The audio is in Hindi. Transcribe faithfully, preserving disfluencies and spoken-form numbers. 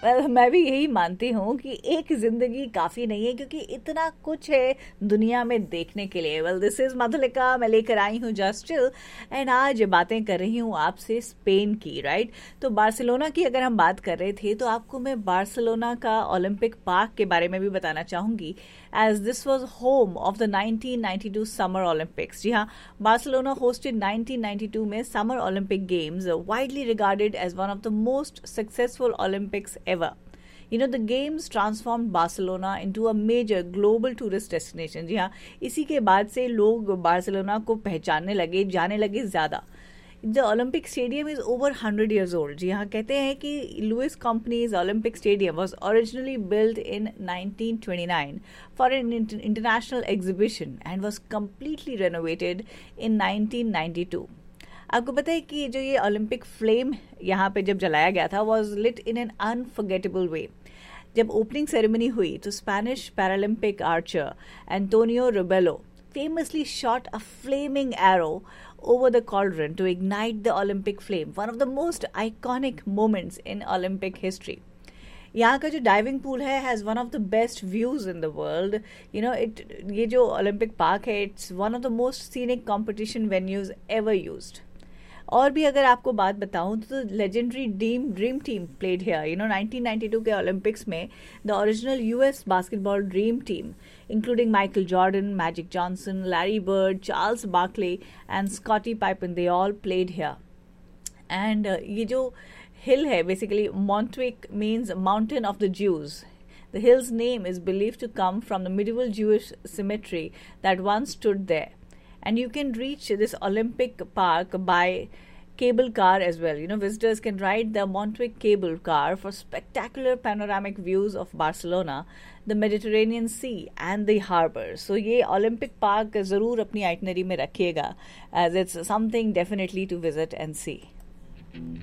well, मैं भी यही मानती हूँ कि एक जिंदगी काफ़ी नहीं है, क्योंकि इतना कुछ है दुनिया में देखने के लिए। वेल, दिस इज़ मधुलिका, मैं लेकर आई हूँ जस्ट चिल, एंड आज बातें कर रही हूँ आपसे स्पेन की, राइट। तो बार्सिलोना की अगर हम बात कर रहे थे तो आपको मैं बार्सिलोना का ओलंपिक पार्क के बारे में भी बताना चाहूँगी, as this was home of the nineteen ninety two summer Olympics. जी हाँ, Barcelona hosted nineteen ninety two में summer Olympic games, widely regarded as one of the most successful Olympics ever. You know, the games transformed Barcelona into a major global tourist destination. जी हाँ, इसी के बाद से लोग बार्सिलोना को पहचानने लगे, जाने लगे ज़्यादा। The Olympic Stadium is over one hundred years old. जी हाँ, कहते हैं कि Louis Company's Olympic Stadium was originally built in nineteen twenty-nine for an inter- international exhibition and was completely renovated in nineteen ninety-two. आपको पता है कि जो ये ओलंपिक फ्लेम यहाँ पे जब जलाया गया था was lit in an unforgettable वे। जब ओपनिंग सेरेमनी हुई तो Spanish Paralympic Archer Antonio रुबेलो famously shot a flaming arrow over the cauldron to ignite the Olympic flame, one of the most iconic moments in Olympic history. यहाँ का जो डाइविंग पूल है has one of the best views in the world. You know it, ये जो ओलंपिक पार्क है, it's one of the most scenic competition venues ever used. और भी अगर आपको बात बताऊं तो legendary dream dream team played here. You know nineteen ninety two के ओलंपिक्स में the original US basketball dream team including Michael Jordan, magic Johnson, Larry bird, Charles Berkeley and Scottie पाइपन, they all played here. And ये जो हिल है, basically मॉन्ट्विक means mountain of the Jews. The hill's name is believed to come from the medieval Jewish cemetery that once stood there. And you can reach this Olympic Park by cable car as well. You know, visitors can ride the Montjuic cable car for spectacular panoramic views of Barcelona, the Mediterranean Sea and the harbor. So ये Olympic Park ज़रूर अपनी आइटनरी में रखिएगा, as it's something definitely to visit and see.